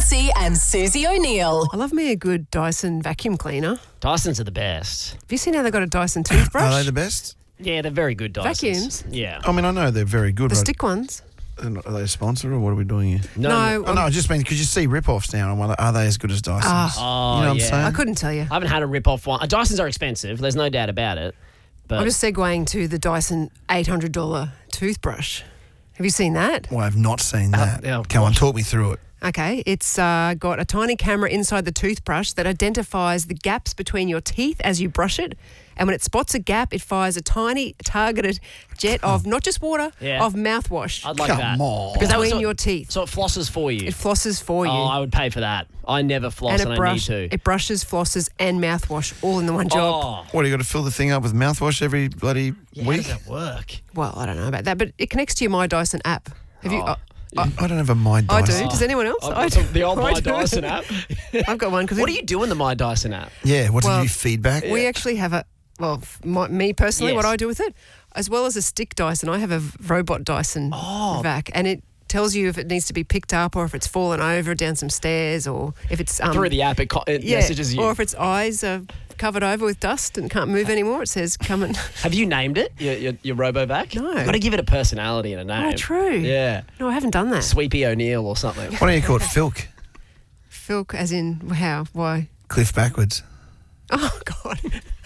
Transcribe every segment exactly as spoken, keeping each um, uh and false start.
Lutzi and Susie O'Neill. I love me a good Dyson vacuum cleaner. Dysons are the best. Have you seen how they got a Dyson toothbrush? Are they the best? Yeah, they're very good Dysons. Vacuums? Yeah. I mean, I know they're very good. The right? stick ones? Are they a sponsor or what are we doing here? No, Oh, no, I just mean, because you see rip-offs now, and are they as good as Dysons? Ah. Oh, you know what yeah. I'm saying? I couldn't tell you. I haven't had a rip-off one. Uh, Dysons are expensive. There's no doubt about it. But I'm just segueing to the Dyson eight hundred dollars toothbrush. Have you seen that? Well, I've not seen that. oh, Come on, gosh. talk me through it. Okay, it's uh, got a tiny camera inside the toothbrush that identifies the gaps between your teeth as you brush it. And when it spots a gap, it fires a tiny targeted jet of not just water, Yeah. of mouthwash I'd like Come that. on. Because that was between so, your teeth. So it flosses for you. It flosses for you. Oh, I would pay for that. I never floss and and, it, brush, I need to. it brushes, flosses, and mouthwash all in the one job. Oh, What, you got to fill the thing up with mouthwash every bloody yeah, how week? does that work? Well, I don't know about that, but it connects to your My Dyson app. Have you? Oh. I, I don't have a My I Dyson. do. Does anyone else? I've I got some- do. the old I My do. Dyson app. I've got one because What do you do in the My Dyson app? Yeah, what Well, did you feedback? we actually have a. Well, f- my, me personally, Yes. what I do with it, as well as a stick Dyson, I have a v- robot Dyson Oh. vac, and it tells you if it needs to be picked up or if it's fallen over down some stairs or if it's um, Through the app, it, co- it yeah, messages you. or if its eyes are covered over with dust and can't move anymore. It says come and. Have you named it, your, your, your RoboVac? No. You've got to give it a personality and a name. Oh, true. Yeah. No, I haven't done that. Sweepy O'Neill or something. Why don't you call it Filk? Filk, as in how? Why? Cliff backwards. Oh God,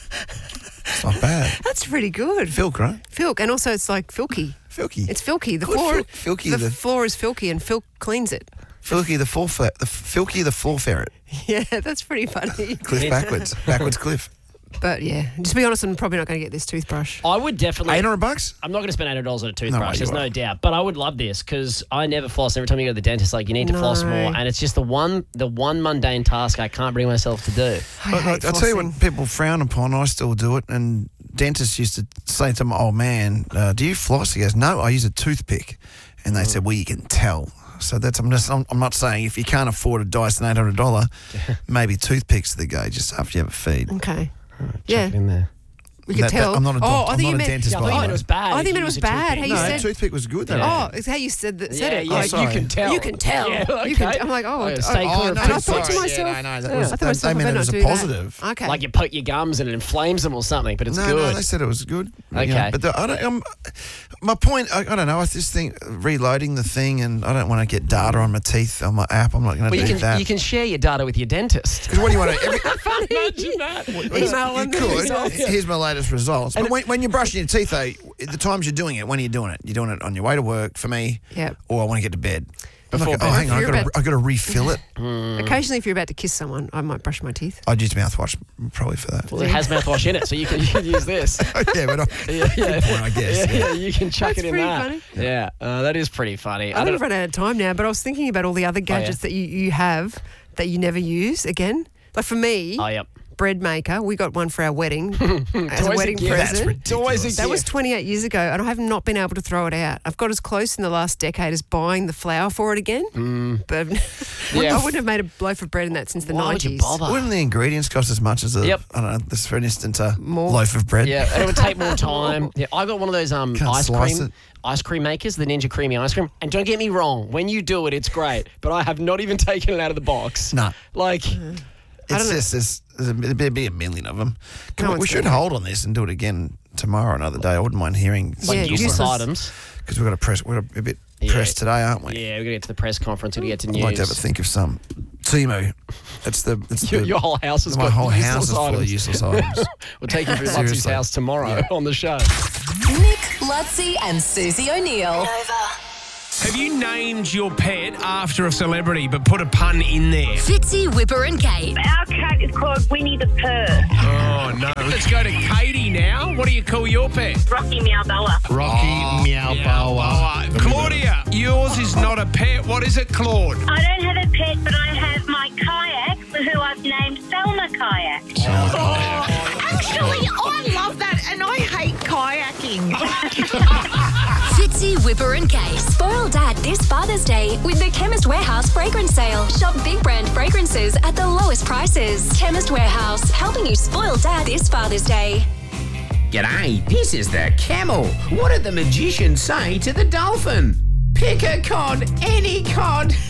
It's not bad. that's pretty good. Filk, right? Filk, and also it's like filky. Filky. It's filky. The Good floor, fil- filky, the, the- floor is filky, and Filk cleans it. Filky the floor fer- the Filky the floor ferret. Yeah, that's pretty funny. Cliff backwards. Backwards cliff. But yeah, just to be honest, I'm probably not going to get this toothbrush. I would definitely. Eight hundred bucks? I'm not going to spend eight hundred dollars on a No, toothbrush. you There's no won't. doubt. But I would love this because I never floss. Every time you go to the dentist, like you need to floss No. more, and it's just the one, the one mundane task I can't bring myself to do. I I, hate I tell you what flossing. people frown upon, I still do it. And dentists used to say to my old man, uh, do you floss? He goes, no, I use a toothpick. And they said, well, you can tell. So that's, I'm, just, I'm, I'm not saying if you can't afford a Dyson eight hundred dollars, maybe toothpicks the go just after you have a feed. Okay. Chuck Yeah, it in there. we could That- that- tell. I'm not a oh, doc- I I'm think not you a meant, dentist, Yeah, I by thought the you way. meant it was bad. Oh, I if think you it was use a bad. toothpick. How you No, said- toothpick was good though. Yeah. Oh, it's how you said that. Yeah, said it. yeah, Like, sorry. you can tell. You can tell. Yeah, okay. You can. I'm like, oh, Yeah, oh, stay oh, clear of and I thought toothpicks. to Yeah, myself, no, no, that yeah, was- I thought to they- myself, they I meant better it as not a do that. positive. Okay. Like you poke your gums and it inflames them or something, but it's no, good. no, they said it was good. You Okay. know, but the, I don't, um, my point, I, I don't know, I just think reloading the thing and I don't want to get data on my teeth on my app. I'm not going to well, do you can that. you can share your data with your dentist. Because what do you want to... Every, Imagine that. Email you them the could. results. Here's my latest results. But when, when you're brushing your teeth, though, the times you're doing it, when are you doing it? You're doing it on your way to work, for me, Yep. or I want to get to bed. I'm Before like, bed. oh, hang on, I've You're got, to, about- I've got to refill it. Occasionally, if you're about to kiss someone, I might brush my teeth. I'd use mouthwash probably for that. Well, it has mouthwash in it, so you can, you can use this. yeah, but I, Yeah, yeah. good point, I guess. Yeah, yeah, you can chuck That's it in pretty that. funny. Yeah, uh, that is pretty funny. I think I've run out of time now, but I was thinking about all the other gadgets that you, you have that you never use again. Like for me, Oh, yep. bread maker, we got one for our wedding as a Always a wedding gift. That's present. It's always a ridiculous. That was gift. twenty-eight years ago, and I have not been able to throw it out. I've got as close in the last decade as buying the flour for it again. Mm. But Yeah. I wouldn't have made a loaf of bread in that since the Why would you nineties. bother? Wouldn't the ingredients cost as much as a, Yep. I don't know, this for instance, a More. loaf of bread? Yeah, and it would take more time. Yeah, I got one of those um Can't ice slice cream it. ice cream makers, the Ninja Creamy ice cream. And don't get me wrong, when you do it, it's great. But I have not even taken it out of the box. No. Like, It's don't know. just, there's, there's a, there'd be a million of them. Can No we, we one's should doing it. hold on this and do it again tomorrow, another day. I wouldn't mind hearing like Yeah, useless, useless. items. because we've got to press. We're a bit Yeah. pressed today, aren't we? Yeah, we're gonna get to the press conference. We're gonna get to I'd news. like to have a think of some. Timu, it's the it's your, the, your whole house has my got whole useless house is full of items. useless items. We'll take you through Lutzie's Seriously. house tomorrow on the show. Nick, Lutzi and Susie O'Neill. Have you named your pet after a celebrity but put a pun in there? Fitzy, Whipper and Kate. Our cat is called Winnie the Purr. Oh, no. Let's go to Katie now. What do you call your pet? Rocky Meow Bella. Rocky Meow Boa. Boa. Claudia, yours is not a pet. What is it, Claude? I don't have a pet, but I have my kayak, who I've named Selma Kayak. Actually, I love that and I hate kayaking. Fitzy, Whipper and Kate. Spoil Dad this Father's Day with the Chemist Warehouse fragrance sale. Shop big brand fragrances at the lowest prices. Chemist Warehouse, helping you spoil Dad this Father's Day. G'day, this is the camel. What did the magician say to the dolphin? Pick a cod, any cod.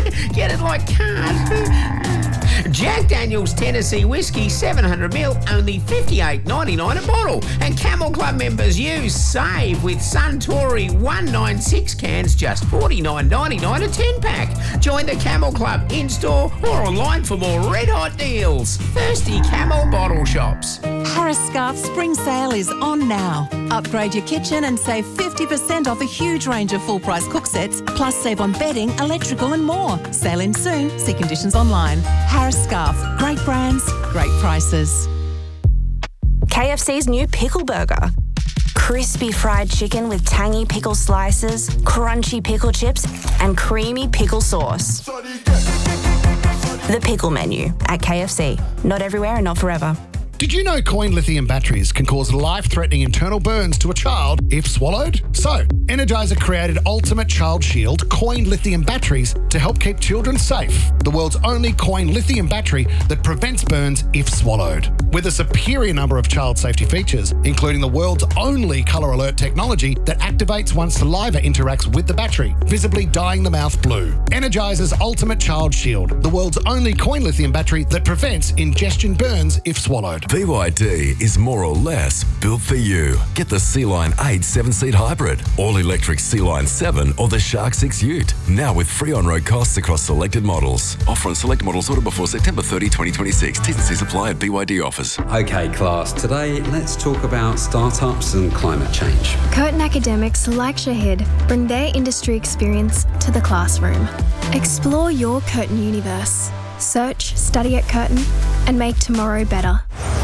Get it like cars. Jack Daniel's Tennessee Whiskey seven hundred milliliters, only fifty-eight ninety-nine a bottle. And Camel Club members use save with Suntory one ninety-six cans, just forty-nine ninety-nine a ten pack. Join the Camel Club in-store or online for more red hot deals. Thirsty Camel Bottle Shops. Harris Scarf Spring Sale is on now. Upgrade your kitchen and save fifty percent off a huge range of full-price cook sets, plus save on bedding, electrical and more. Sale in soon. See conditions online. Harris Scarf. Great brands, great prices. K F C's new Pickle Burger. Crispy fried chicken with tangy pickle slices, crunchy pickle chips, and creamy pickle sauce. The pickle menu at K F C. Not everywhere and not forever. Did you know coin lithium batteries can cause life-threatening internal burns to a child if swallowed? So, Energizer created Ultimate Child Shield coin lithium batteries to help keep children safe. The world's only coin lithium battery that prevents burns if swallowed. With a superior number of child safety features, including the world's only color alert technology that activates once saliva interacts with the battery, visibly dyeing the mouth blue. Energizer's Ultimate Child Shield, the world's only coin lithium battery that prevents ingestion burns if swallowed. B Y D is more or less built for you. Get the Sea-Line eight seven-seat hybrid, all-electric Sea-Line seven or the Shark six Ute. Now with free on-road costs across selected models. Offer on select models ordered before September thirtieth, twenty twenty-six. T's and C's apply at B Y D offers. Okay, class. Today, let's talk about startups and climate change. Curtin academics like Shahid bring their industry experience to the classroom. Explore your Curtin universe. Search, study at Curtin, and make tomorrow better.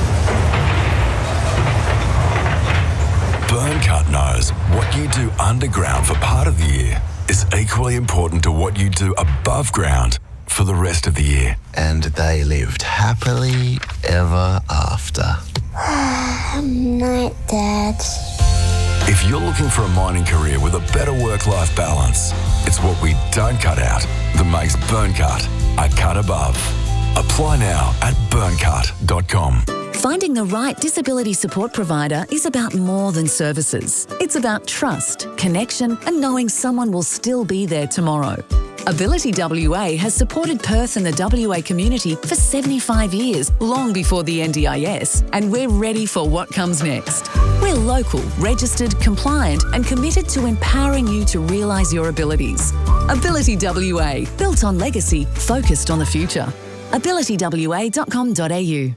Burncut knows what you do underground for part of the year is equally important to what you do above ground for the rest of the year. And they lived happily ever after. Night, Dad. If you're looking for a mining career with a better work-life balance, it's what we don't cut out that makes Burncut a cut above. Apply now at burncut dot com. Finding the right disability support provider is about more than services. It's about trust, connection, and knowing someone will still be there tomorrow. Ability W A has supported Perth and the W A community for seventy-five years, long before the N D I S, and we're ready for what comes next. We're local, registered, compliant, and committed to empowering you to realise your abilities. Ability W A, built on legacy, focused on the future. ability w a dot com dot a u.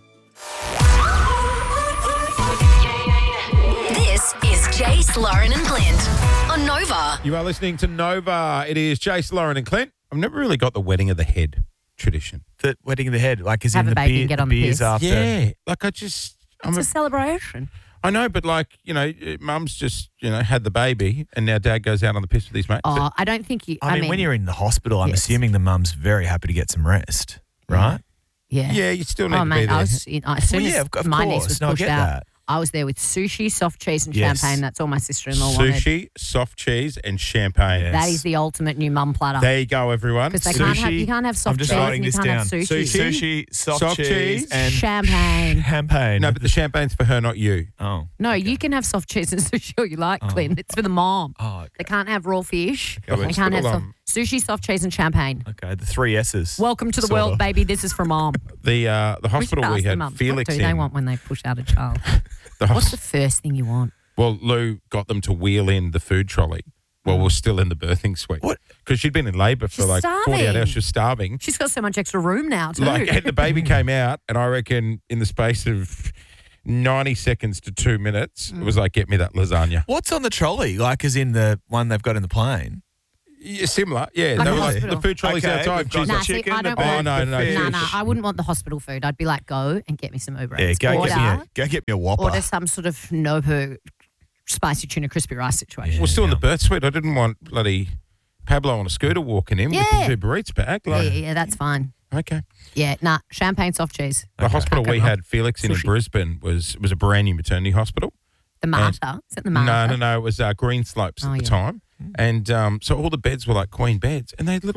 This is Jace, Lauren and Clint on Nova. You are listening to Nova. It is Jace, Lauren and Clint. I've never really got the wedding of the head tradition. The wedding of the head, like is Have in a the baby beer, and get the on the beers piss. after. Yeah, like I just... I'm It's a a, celebration. I know, but like, you know, mum's just, you know, had the baby and now dad goes out on the piss with his mates. Oh, I don't think you... I, mean, when you're in the hospital, I'm Yes. assuming the mum's very happy to get some rest, right? Yeah. Yeah, you still need oh, to mate, be there. I was, you know, as soon Well, yeah, as of- of my niece course. was No, I pushed get out, that. I was there with sushi, soft cheese and Yes. champagne. That's all my sister-in-law wanted. Sushi, soft cheese and champagne. That is the ultimate new mum platter. There you go, everyone. Because they can't have, you can't have soft I'm just cheese writing and you this can't down. have sushi. Sushi, soft, soft cheese, cheese, and champagne. champagne. No, but the champagne's for her, not you. Oh. No, you can have soft cheese and sushi all you like, Oh. Clint. It's for the mom. Oh, okay. They can't have raw fish. Okay, they what's can't the have soft, um, sushi, soft cheese and champagne. Okay, the three S's. Welcome to the Sort world, of. baby. This is for mom. The uh, the hospital should we ask the had mum, Felix what do in. they want when they push out a child? the What's hos- the first thing you want? Well, Lou got them to wheel in the food trolley while we're still in the birthing suite. What? Because she'd been in labour for She's like forty-eight starving. hours. She was starving. She's got so much extra room now, too. Like, and the baby came out, and I reckon in the space of ninety seconds to two minutes, it was like, get me that lasagna. What's on the trolley? Like, as in the one they've got in the plane? Yeah, similar, yeah. Like they a were like, hospital. the food trolley's Okay, outside. we've got She's the Nah, like, see, chicken, I the don't oh, bacon, no, the no. fish. No, no, I wouldn't want the hospital food. I'd be like, go and get me some Uber Yeah, Eats. go order, get, me a, go get me a Whopper. order some sort of Nobu spicy tuna crispy rice situation. We're still in the birth suite. I didn't want bloody Pablo on a scooter walking in Yeah. with his Uber Eats bag. Yeah, Like, yeah, yeah, that's fine. Okay. Yeah, nah, champagne, soft cheese. The hospital we Pack 'em had up. Felix in in Sushi. Brisbane was was a brand new maternity hospital. The Marta. Is it the No, Marta? no, no. It was uh, Green Slopes Oh, at the yeah. time. And um, so all the beds were like queen beds and they had little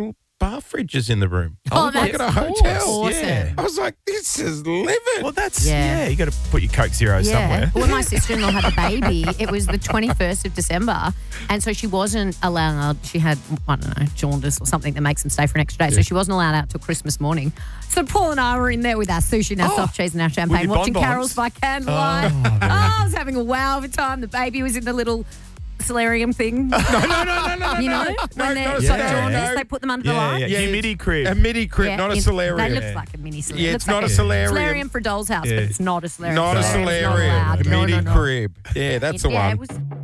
bar fridges in the room. Oh, like that's at a hotel. awesome. Yeah. I was like, this is living. Well, that's, Yeah. yeah, you got to put your Coke Zero Yeah. somewhere. Well, when my sister-in-law had the baby, it was the twenty-first of December, and so she wasn't allowed. She had, I don't know, jaundice or something that makes them stay for an extra day. So she wasn't allowed out till Christmas morning. So Paul and I were in there with our sushi and our Oh, soft cheese and our champagne, your watching bonbons. carols by candlelight. Oh, Oh, very I was having a wow of a time. The baby was in the little solarium thing. No, no, no, no, no, You no. know, No, when not they're a got solarium. jaundice, No. they put them under the Yeah, light. yeah, Yeah, humidity crib. A midi crib, Yeah, not a in- solarium. That looks Yeah. like a mini solarium. Yeah, It it's looks not like a solarium. Solarium for a doll's house, Yeah. but it's not a solarium. Not a Solarium's solarium. allowed. A No, mini no, no. crib. Yeah, that's the yeah, one. It was